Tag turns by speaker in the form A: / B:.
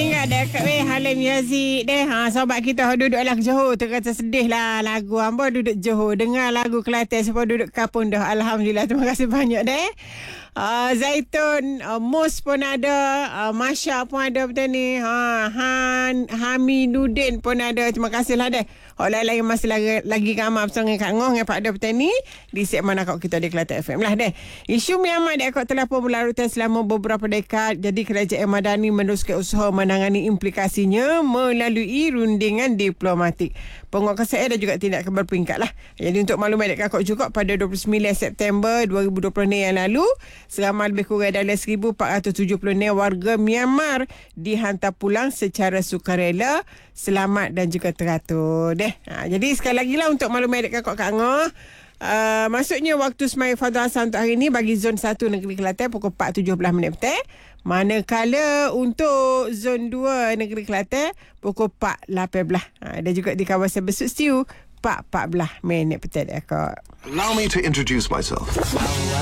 A: ingat dekat Halim Yazid deh. Sobat kita duduk lah Johor tu kata sedih lah lagu hamba duduk Johor dengar lagu Kelantan sebab duduk kampung dah. Alhamdulillah, terima kasih banyak deh. Zaitun, Mus pun ada, Masya pun ada betul ni. Hamiduddin pun ada. Terima kasih lah deh. Orang lain masih lagi ramai bersama dengan Kak Ngong yang Pak ada betul ni di segmen akak kita di Kelantan FM lah deh. Isu Myanmar di akak telah pun berlarutan selama beberapa dekad. Jadi kerajaan Madani meneruskan usaha menangani implikasinya melalui rundingan diplomatik. Penguatkuasa dan juga tindakan berperingkat lah. Jadi untuk maklumat dekat akak juga pada 29 September 2020 ni yang lalu, selama lebih kurang dalam 1,476 warga Myanmar dihantar pulang secara sukarela, selamat dan juga teratur. Jadi sekali lagi lah untuk maklumat dekat Kak Ngah. Maksudnya waktu semaya Fadhil Hassan untuk hari ini bagi zon 1 Negeri Kelantan pukul 4.17 petang. Manakala untuk zon 2 Negeri Kelantan pukul 4.18. Dan juga di kawasan Besut Siu 4.14 petang.
B: Allow me to introduce myself.